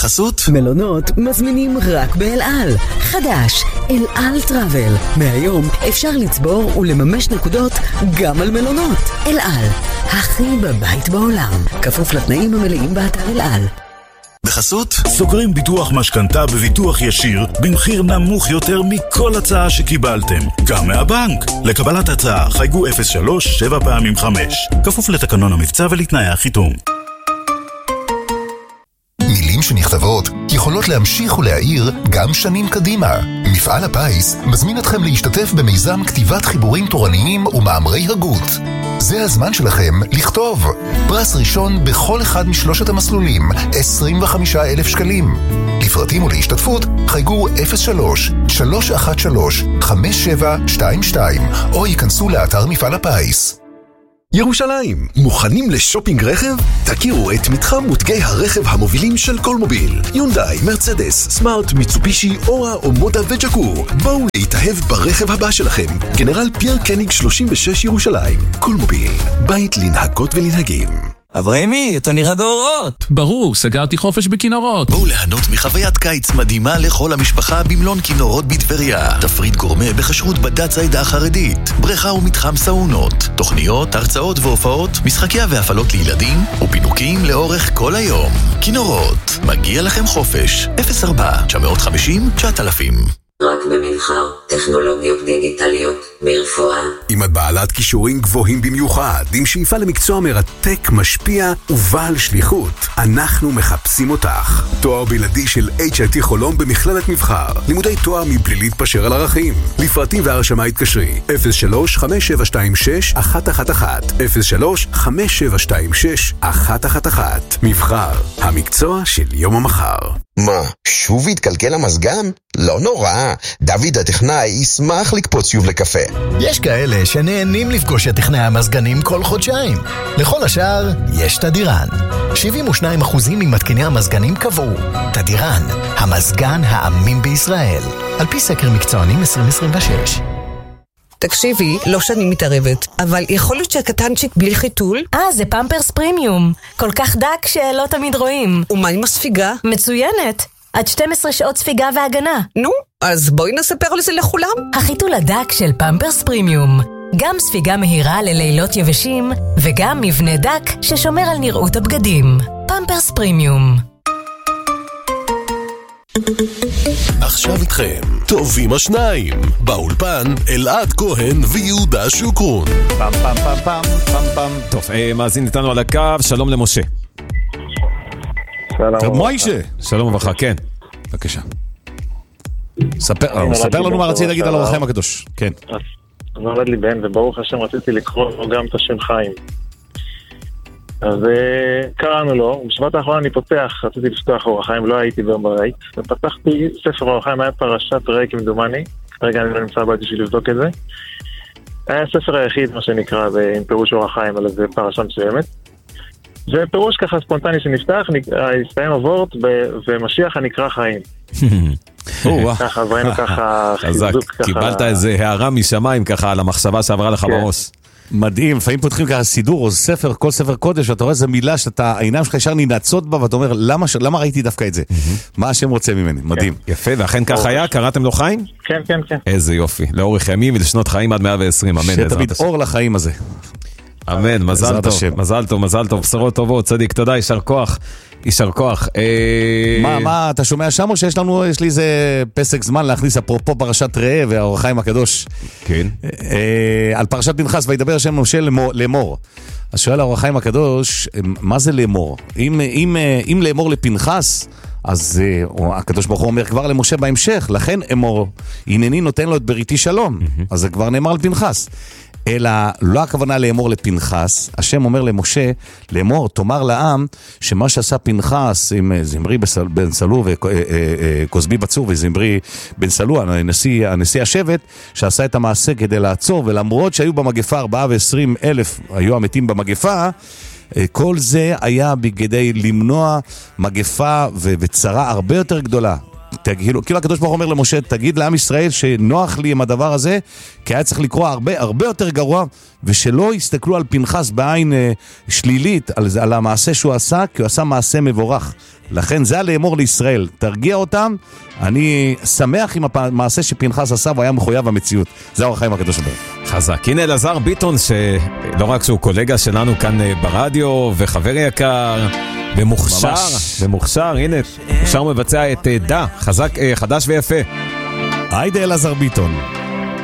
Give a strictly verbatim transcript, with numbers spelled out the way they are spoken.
בחסות מלונות מזמינים רק באל על. חדש, אל על טראבל. מהיום אפשר לצבור ולממש נקודות גם על מלונות. אל על, הכי בבית בעולם. כפוף לתנאים המלאים באתר אל על. בחסות סוגרים ביטוח משכנתה בביטוח ישיר במחיר נמוך יותר מכל הצעה שקיבלתם, גם מהבנק. לקבלת הצעה חייגו אפס שלוש שבע פעמים חמש, כפוף לתקנון המבצע ולתנאי החיתום. מילים שנכתבות יכולות להמשיך ולהעיר גם שנים קדימה. מפעל הפיס מזמין אתכם להשתתף במיזם כתיבת חיבורים תורניים ומאמרי הגות. זה הזמן שלכם לכתוב. פרס ראשון בכל אחד משלושת המסלולים, עשרים וחמישה אלף שקלים. לפרטים ולהשתתפות חייגו אפס שלוש שלוש אחת שלוש חמש שבע שתיים שתיים או ייכנסו לאתר מפעל הפיס. ירושלים, מוכנים לשופינג רכב? תכירו את מתחם מותגי הרכב המובילים של קולמוביל. יונדאי, מרצדס, סמארט, מיצובישי, אורה או מודה וג'קור. בואו להתאהב ברכב הבא שלכם. גנרל פייר קניג שלושים ושש ירושלים. קולמוביל, בית לנהגות ולנהגים. אברהמי, אתה נראה באורות. ברור, סגרתי חופש בכינורות. בואו ליהנות מחוויית קיץ מדהימה לכל המשפחה במלון כינורות בטבריה. תפריט גורמה בכשרות בדת העדה החרדית, בריכה ומתחם סאונות, תוכניות, הרצאות והופעות, משחקיה והפעלות לילדים ופינוקים לאורך כל היום. כינורות, מגיע לכם חופש. אפס ארבע תשע חמש אפס תשעת אלפים. רק במבחר, טכנולוגיות דיגיטליות, ברפואה. אם את בעלת כישורים גבוהים במיוחד, עם שאיפה למקצוע מרתק, משפיע ובעל שליחות, אנחנו מחפשים אותך. תואר בלעדי של אייץ' איי טי חולון במכללת מבחר. לימודי תואר מבלי להתפשר על ערכים. לפרטים והרשמה התקשרי אפס שלוש חמש שבע שתיים שש אחת אחת אחת אפס שלוש חמש שבע שתיים שש אחת אחת אחת. מבחר, המקצוע של יום המחר. מה, שוב התקלקל המזגן? לא נורא, דוד הטכנאי ישמח לקפוץ שוב לקפה. יש כאלה שנהנים לפגוש את טכנאי המזגנים כל חודשיים. לכל השאר יש תדירן. שבעים ושניים אחוז ממתקיני המזגנים קבעו. תדירן, המזגן האמין בישראל. על פי סקר מקצוענים עשרים עשרים ושש. תקשיבי, לא שאני מתערבת, אבל יכול להיות שהקטנצ'יק בלי חיתול? אה, זה פמפרס פרימיום. כל כך דק שלא תמיד רואים. ומה עם הספיגה? מצוינת. עד שתים עשרה שעות ספיגה והגנה. נו, אז בואי נספר על זה לכולם. החיתול הדק של פמפרס פרימיום. גם ספיגה מהירה ללילות יבשים, וגם מבנה דק ששומר על נראות הבגדים. פמפרס פרימיום. עכשיו איתכם, טובים השניים, באולפן אלעד כהן ויהודה שוקרון. פם פם פם פם פם פם. טוב, מאזין איתנו על הקו, שלום למשה. שלום מוישה. שלום וברכה, כן. בבקשה. ספר לנו מה רציתי להגיד על אור החיים הקדוש. כן. נולד לי בן, וברוך השם רציתי לקרוא לו גם את השם חיים. אז קראנו לו, בשבת האחרונה אני פותח, רציתי לפתוח אור החיים, לא הייתי בבית, ופתחתי ספר אור החיים, היה פרשת ראה כמדומני, רגע אני לא נמצא בית בשביל לבדוק את זה. היה הספר היחיד, מה שנקרא, עם פירוש אור החיים, על איזה פרשה מסוימת. ופירוש ככה ספונטני שנפתח, הסתיים הוורט, ומשיח הנקרא חיים. ככה, ראינו ככה חיזוק. קיבלת איזה הערה משמיים ככה על המחשבה שעברה לך בראש. מדהים, לפעמים פותחים ככה סידור או ספר, כל ספר קודש, ואתה רואה איזה מילה שאתה, העיניים שלך ישר ננצות בה, ואתה אומר, למה, למה ראיתי דווקא את זה? מה השם רוצה ממני? מדהים. יפה, ואכן כך היה, קראתם לו חיים? כן, כן, כן. איזה יופי, לאורך ימים ולשנות חיים עד מאה ועשרים, אמן. שתמיד אור לחיים הזה. אמן, מזל טוב, מזל טוב, מזל טוב, בשורות טובות, צדיק, תודה, יישר כוח, יישר כוח. מה, מה, אתה שומע שם או שיש לנו, יש לי איזה פסק זמן להכניס אפרופו פרשת ראה והאור החיים הקדוש? כן. על פרשת פנחס, וידבר השם משה לאמור. אז שואל האור החיים הקדוש, מה זה לאמור? אם, אם, אם לאמור לפנחס, אז הקדוש ברוך הוא אומר כבר למשה בהמשך, לכן אמור, הנני נותן לו את בריתי שלום, אז זה כבר נאמר על פנחס. אלא לא הכוונה לאמור לפנחס, השם אומר למשה, לאמור, תאמר לעם, שמה שעשה פנחס עם זמרי בן סלו וכוזבי בצור וזמרי בן סלו, הנשיא, הנשיא השבט, שעשה את המעשה כדי לעצור, ולמרות שהיו במגפה ארבעה ועשרים אלף, היו המתים במגפה, כל זה היה כדי למנוע מגפה וצרה הרבה יותר גדולה. כאילו, כאילו הקדוש ברוך הוא אומר למשה, תגיד לעם ישראל שנוח לי עם הדבר הזה, כי היה צריך לקרוא הרבה, הרבה יותר גרוע, ושלא יסתכלו על פנחס בעין אה, שלילית, על, על המעשה שהוא עשה, כי הוא עשה מעשה מבורך. לכן זה לאמור לישראל, תרגיע אותם, אני שמח עם המעשה שפנחס עשה, והוא היה מחויב המציאות. זה אור החיים הקדוש ברוך הוא. חזק. הנה אלעזר ביטון, שלא רק שהוא קולגה שלנו כאן ברדיו, וחבר יקר, ומוכשר, ומוכשר, הנה, מוכשר מבצע את דה, חזק, חדש ויפה. היידה אלעזר ביטון.